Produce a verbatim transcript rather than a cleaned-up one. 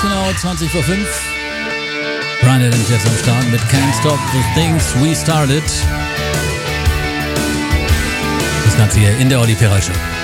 genau zwanzig vor fünf. Brian Adams jetzt am Start mit Can't Stop the Things We Started. Das Ganze hier in der Oli P. Show.